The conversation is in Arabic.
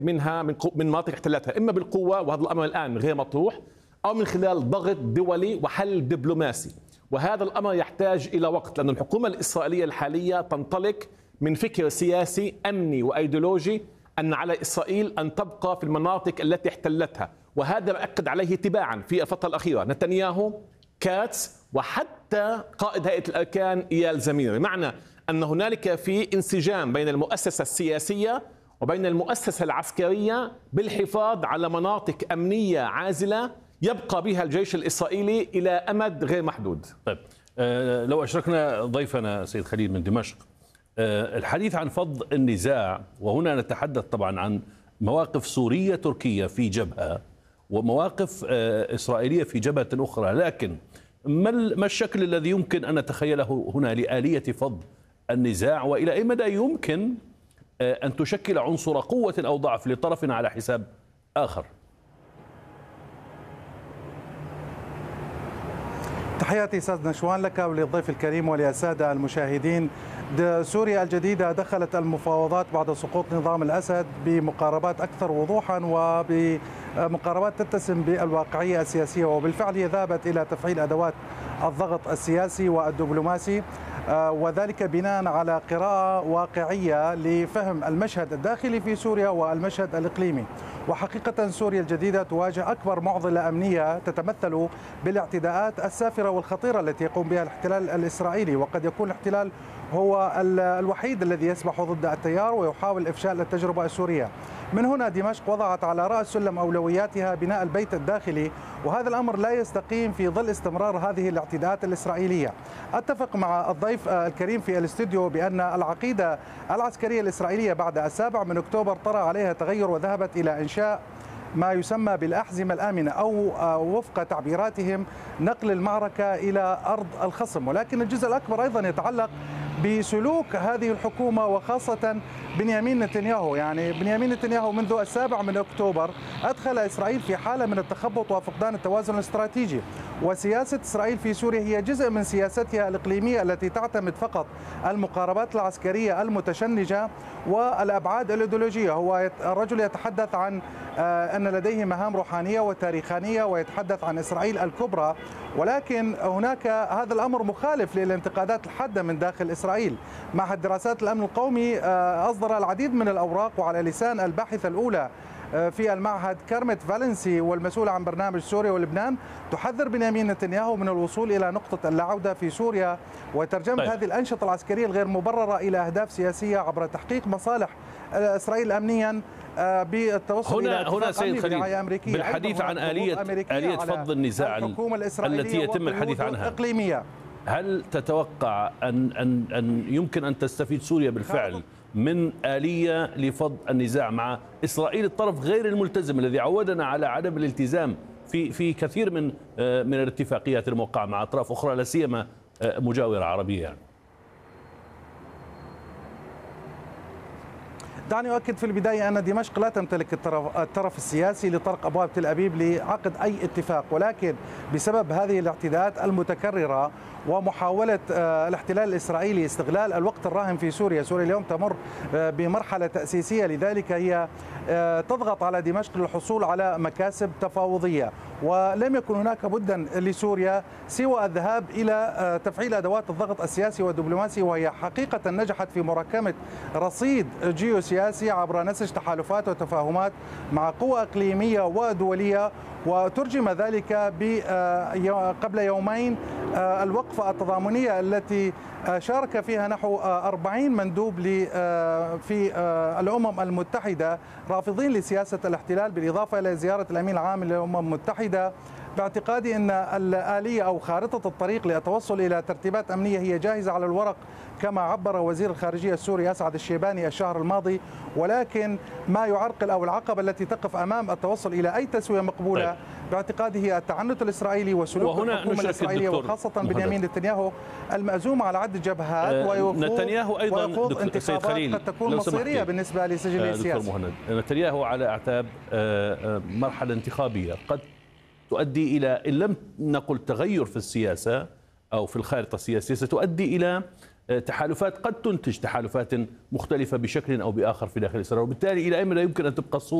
منها من مناطق احتلتها، إما بالقوة وهذا الأمر الآن غير مطروح، أو من خلال ضغط دولي وحل دبلوماسي. وهذا الأمر يحتاج إلى وقت، لأن الحكومة الإسرائيلية الحالية تنطلق من فكر سياسي أمني وأيديولوجي أن على إسرائيل أن تبقى في المناطق التي احتلتها، وهذا ما أكد عليه تباعا في الفترة الأخيرة نتنياهو، كاتس، وحتى قائد هيئة الأركان إيال زمير. معنى أن هنالك في انسجام بين المؤسسة السياسية وبين المؤسسة العسكرية بالحفاظ على مناطق أمنية عازلة يبقى بها الجيش الإسرائيلي إلى أمد غير محدود. طيب، لو أشركنا ضيفنا سيد خليل من دمشق، الحديث عن فض النزاع، وهنا نتحدث طبعا عن مواقف سورية تركية في جبهة ومواقف إسرائيلية في جبهة أخرى، لكن ما الشكل الذي يمكن أن نتخيله هنا لآلية فض النزاع، وإلى أي مدى يمكن أن تشكل عنصر قوة أو ضعف لطرف على حساب آخر؟ تحياتي أستاذ نشوان لك وللضيف الكريم وللسادة المشاهدين. سوريا الجديدة دخلت المفاوضات بعد سقوط نظام الأسد بمقاربات أكثر وضوحا وبمقاربات تتسم بالواقعية السياسية، وبالفعل هي ذهبت إلى تفعيل أدوات الضغط السياسي والدبلوماسي، وذلك بناء على قراءة واقعية لفهم المشهد الداخلي في سوريا والمشهد الإقليمي. وحقيقة سوريا الجديدة تواجه أكبر معضلة أمنية تتمثل بالاعتداءات السافرة والخطيرة التي يقوم بها الاحتلال الإسرائيلي، وقد يكون الاحتلال هو الوحيد الذي يسبح ضد التيار ويحاول إفشال التجربة السورية. من هنا دمشق وضعت على رأس سلم أولوياتها بناء البيت الداخلي، وهذا الأمر لا يستقيم في ظل استمرار هذه الاعتداءات الإسرائيلية. أتفق مع الضيف الكريم في الاستوديو بأن العقيدة العسكرية الإسرائيلية بعد 7 أكتوبر طرأ عليها تغير، وذهبت إلى إنشاء ما يسمى بالأحزمة الآمنة، أو وفق تعبيراتهم نقل المعركة إلى أرض الخصم. ولكن الجزء الأكبر أيضا يتعلق بسلوك هذه الحكومة وخاصة بنيامين نتنياهو. يعني بنيامين نتنياهو منذ 7 أكتوبر أدخل إسرائيل في حالة من التخبط وفقدان التوازن الاستراتيجي، وسياسة إسرائيل في سوريا هي جزء من سياستها الإقليمية التي تعتمد فقط المقاربات العسكرية المتشنجة والأبعاد الإيديولوجية. هو الرجل يتحدث عن أن لديه مهام روحانية وتاريخانية، ويتحدث عن إسرائيل الكبرى، ولكن هناك هذا الأمر مخالف للانتقادات الحادة من داخل إسرائيل. معهد دراسات الأمن القومي أصدر العديد من الأوراق، وعلى لسان الباحثة الأولى في المعهد كارمت فالنسي والمسؤولة عن برنامج سوريا ولبنان تحذر بنيامين نتنياهو من الوصول إلى نقطة اللاعودة في سوريا، وترجمة هذه الأنشطة العسكرية الغير مبررة إلى أهداف سياسية عبر تحقيق مصالح إسرائيل أمنيا بالتوصل إلى هنا سيد خليل بالحديث عن آلية فض النزاع التي يتم الحديث عنها إقليمية، هل تتوقع أن يمكن أن تستفيد سوريا بالفعل من آلية لفض النزاع مع إسرائيل، الطرف غير الملتزم الذي عودنا على عدم الالتزام في كثير من الاتفاقيات الموقعة مع أطراف أخرى، لا سيما مجاورة عربية يعني؟ دعني أؤكد في البداية أن دمشق لا تمتلك الطرف السياسي لطرق أبواب تل أبيب لعقد أي اتفاق، ولكن بسبب هذه الاعتداءات المتكررة ومحاولة الاحتلال الإسرائيلي استغلال الوقت الراهن في سوريا اليوم تمر بمرحلة تأسيسية، لذلك هي تضغط على دمشق للحصول على مكاسب تفاوضية. ولم يكن هناك بدا لسوريا سوى الذهاب إلى تفعيل أدوات الضغط السياسي والدبلوماسي، وهي حقيقة نجحت في مراكمة رصيد جيوسياسي عبر نسج تحالفات وتفاهمات مع قوى إقليمية ودولية، وترجم ذلك قبل يومين الوقفة التضامنية التي شارك فيها نحو 40 مندوب في الأمم المتحدة رافضين لسياسة الاحتلال، بالإضافة إلى زيارة الأمين العام للأمم المتحدة، باعتقادي أن الآلية أو خارطة الطريق للتوصل إلى ترتيبات أمنية هي جاهزة على الورق كما عبر وزير الخارجية السوري أسعد الشيباني الشهر الماضي، ولكن ما يعرقل أو العقبة التي تقف أمام التوصل إلى أي تسوية مقبولة باعتقادي هي التعنت الإسرائيلي وسلوك الحكومة الإسرائيلية وخاصة بنيامين نتنياهو المأزوم على عدة جبهات، نتنياهو أيضا انتخابات قد تكون مصيرية بالنسبة لسجل السياسي. نتنياهو على أعتاب مرحلة انتخابية قد تؤدي إلى، إن لم نقل تغير في السياسة أو في الخارطة السياسية، ستؤدي إلى تحالفات قد تنتج تحالفات مختلفة بشكل أو بآخر في داخل إسرائيل، وبالتالي إلى أين لا يمكن أن تبقى الصورة